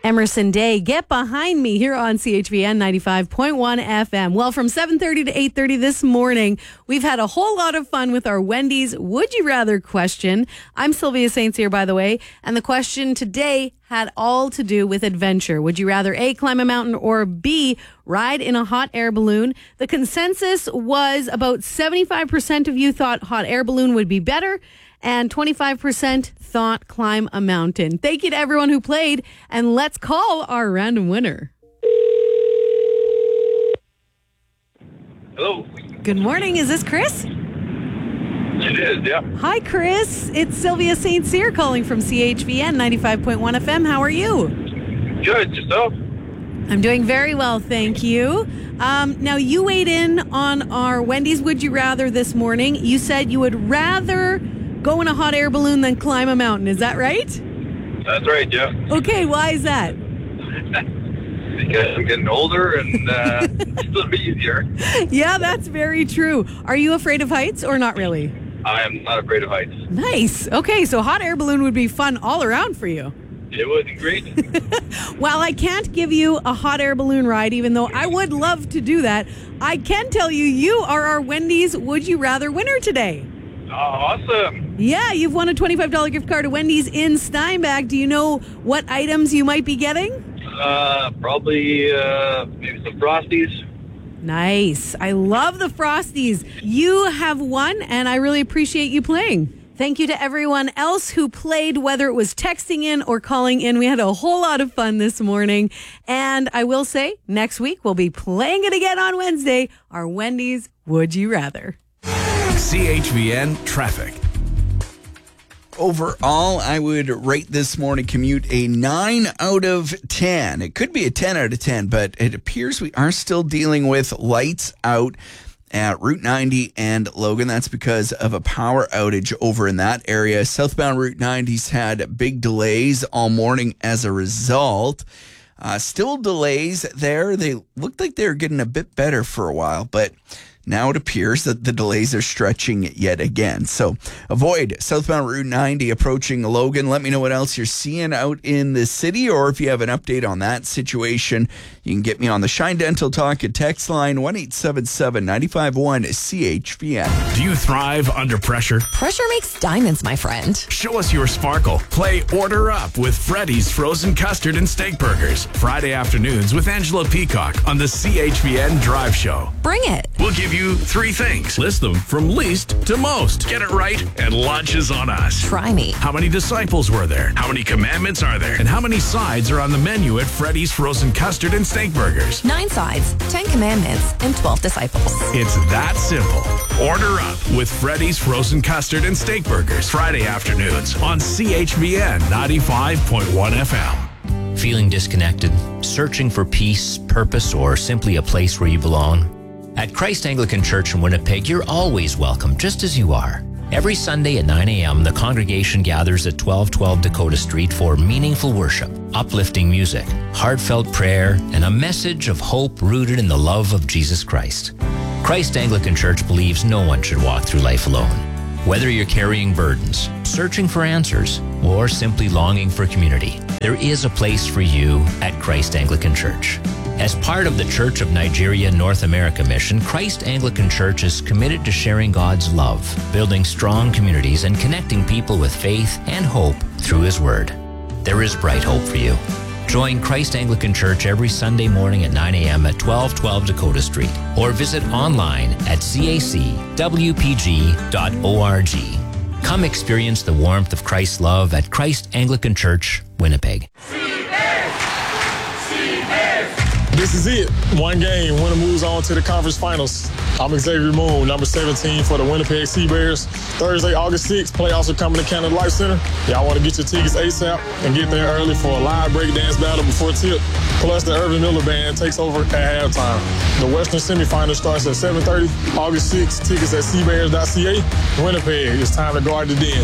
Emerson Day, Get Behind Me here on CHVN 95.1 FM. Well, from 7:30 to 8:30 this morning, we've had a whole lot of fun with our Wendy's Would You Rather question. I'm Sylvia Saints here, by the way, and the question today had all to do with adventure. Would you rather A, climb a mountain, or B, ride in a hot air balloon? The consensus was about 75% of you thought hot air balloon would be better, and 25% thought climb a mountain. Thank you to everyone who played, and let's call our random winner. Hello. Good morning. Is this Chris? It is, yeah. Hi, Chris. It's Sylvia St. Cyr calling from CHVN 95.1 FM. How are you? Good. Yourself? I'm doing very well, thank you. Now, you weighed in on our Wendy's Would You Rather this morning. You said you would rather go in a hot air balloon than climb a mountain. Is that right? That's right, yeah. Okay, why is that? Because I'm getting older and it's a little bit easier. Yeah, that's very true. Are you afraid of heights or not really? I am not afraid of heights. Nice. Okay, so hot air balloon would be fun all around for you. It would be great. While I can't give you a hot air balloon ride, even though I would love to do that, I can tell you, you are our Wendy's Would You Rather winner today. Oh, awesome. Yeah, you've won a $25 gift card to Wendy's in Steinbach. Do you know what items you might be getting? Probably maybe some Frosties. Nice. I love the Frosties. You have won, and I really appreciate you playing. Thank you to everyone else who played, whether it was texting in or calling in. We had a whole lot of fun this morning. And I will say, next week we'll be playing it again on Wednesday, our Wendy's Would You Rather. CHVN Traffic. Overall, I would rate this morning commute a 9 out of 10. It could be a 10 out of 10, but it appears we are still dealing with lights out at Route 90 and Logan. That's because of a power outage over in that area. Southbound Route 90's had big delays all morning as a result. Still delays there. They looked like they were getting a bit better for a while, but now it appears that the delays are stretching yet again. So avoid southbound Route 90 approaching Logan. Let me know what else you're seeing out in the city, or if you have an update on that situation, you can get me on the Shine Dental Talk and text line 1-877-951-CHVN. Do you thrive under pressure? Pressure makes diamonds, my friend. Show us your sparkle. Play Order Up with Freddy's Frozen Custard and Steak Burgers. Friday afternoons with Angela Peacock on the CHVN Drive Show. Bring it. We'll give you 3 things. List them from least to most. Get it right, and lunch is on us. Try me. How many disciples were there? How many commandments are there? And how many sides are on the menu at Freddy's Frozen Custard and Steak Burgers? 9 sides, 10 commandments, and 12 disciples. It's that simple. Order up with Freddy's Frozen Custard and Steak Burgers. Friday afternoons on CHVN 95.1 FM. Feeling disconnected, searching for peace, purpose, or simply a place where you belong? At Christ Anglican Church in Winnipeg, you're always welcome, just as you are. Every Sunday at 9 a.m., the congregation gathers at 1212 Dakota Street for meaningful worship, uplifting music, heartfelt prayer, and a message of hope rooted in the love of Jesus Christ. Christ Anglican Church believes no one should walk through life alone. Whether you're carrying burdens, searching for answers, or simply longing for community, there is a place for you at Christ Anglican Church. As part of the Church of Nigeria North America mission, Christ Anglican Church is committed to sharing God's love, building strong communities, and connecting people with faith and hope through His Word. There is bright hope for you. Join Christ Anglican Church every Sunday morning at 9 a.m. at 1212 Dakota Street, or visit online at cacwpg.org. Come experience the warmth of Christ's love at Christ Anglican Church, Winnipeg. This is it. One game. Winner moves on to the conference finals. I'm Xavier Moon, number 17 for the Winnipeg Sea Bears. Thursday, August 6th, playoffs are coming to Canada Life Center. Y'all want to get your tickets ASAP and get there early for a live breakdance battle before tip. Plus, the Irvin Miller Band takes over at halftime. The Western semifinal starts at 7:30, August 6th. Tickets at seabears.ca. Winnipeg, it's time to guard the den.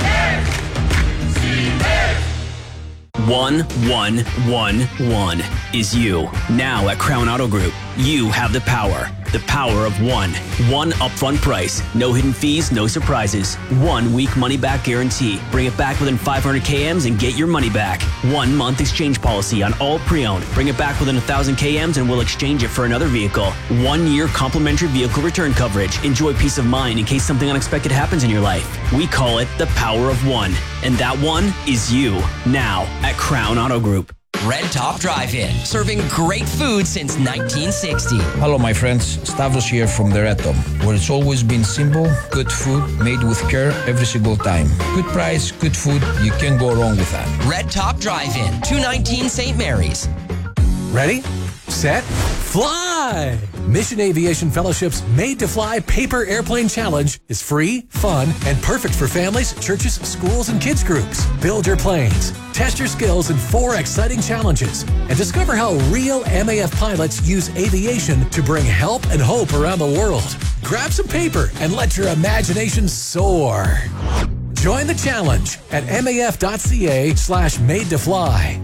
1111. is you. Now at Crown Auto Group, you have the power. The power of one. One upfront price. No hidden fees, no surprises. 1 week money back guarantee. Bring it back within 500 KMs and get your money back. 1 month exchange policy on all pre-owned. Bring it back within 1,000 KMs and we'll exchange it for another vehicle. 1 year complimentary vehicle return coverage. Enjoy peace of mind in case something unexpected happens in your life. We call it the power of one. And that one is you. Now at Crown Auto Group. Red Top Drive-In, serving great food since 1960. Hello, my friends. Stavros here from the Red Top, where it's always been simple, good food, made with care every single time. Good price, good food, you can't go wrong with that. Red Top Drive-In, 219 St. Mary's. Ready, set, fly! Mission Aviation Fellowship's Made to Fly Paper Airplane Challenge is free, fun, and perfect for families, churches, schools, and kids groups. Build your planes, test your skills in 4 exciting challenges, and discover how real MAF pilots use aviation to bring help and hope around the world. Grab some paper and let your imagination soar. Join the challenge at maf.ca/made to fly.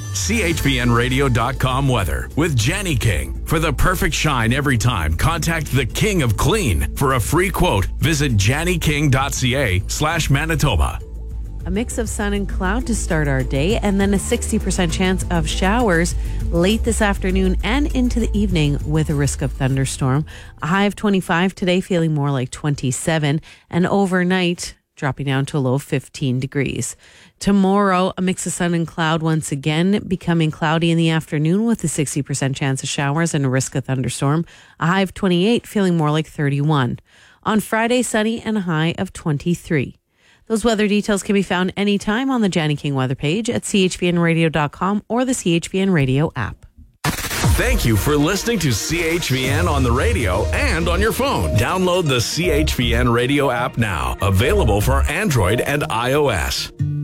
CHPNradio.com weather with Janny King. For the perfect shine every time, contact the King of Clean. For a free quote, visit jannyking.ca/Manitoba. A mix of sun and cloud to start our day, and then a 60% chance of showers late this afternoon and into the evening with a risk of thunderstorm. A high of 25 today, feeling more like 27, and overnight dropping down to a low of 15 degrees. Tomorrow, a mix of sun and cloud once again, becoming cloudy in the afternoon with a 60% chance of showers and a risk of thunderstorm. A high of 28, feeling more like 31. On Friday, sunny and a high of 23. Those weather details can be found anytime on the Janny King weather page at chpnradio.com or the CHPN Radio app. Thank you for listening to CHVN on the radio and on your phone. Download the CHVN Radio app now. Available for Android and iOS.